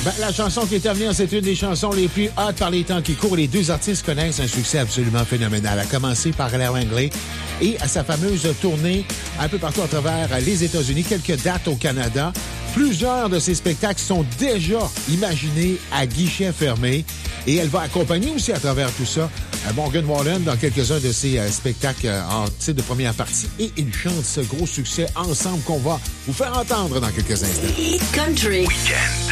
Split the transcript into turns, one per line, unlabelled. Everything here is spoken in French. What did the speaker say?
Ben, la chanson qui est à venir, c'est une des chansons les plus hot par les temps qui courent. Les deux artistes connaissent un succès absolument phénoménal, à commencer par Alain Langlais et à sa fameuse tournée un peu partout à travers les États-Unis, quelques dates au Canada. Plusieurs de ces spectacles sont déjà imaginés à guichet fermé et elle va accompagner aussi à travers tout ça Morgan Wallen dans quelques-uns de ses spectacles en titre de première partie. Et ils chantent ce gros succès ensemble qu'on va vous faire entendre dans quelques instants.
Hit Country. Weekend.